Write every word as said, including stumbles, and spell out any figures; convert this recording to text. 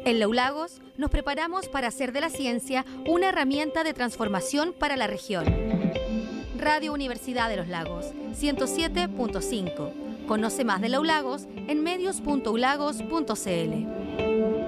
En Los Lagos nos preparamos para hacer de la ciencia una herramienta de transformación para la región. Radio Universidad de Los Lagos, ciento siete punto cinco. Conoce más de Los Lagos en medios punto u lagos punto c l.